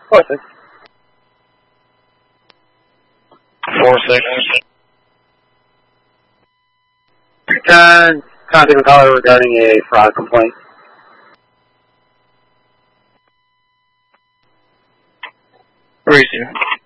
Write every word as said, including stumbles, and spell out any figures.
Four six. Four six. Can contact the caller regarding a fraud complaint. Receive.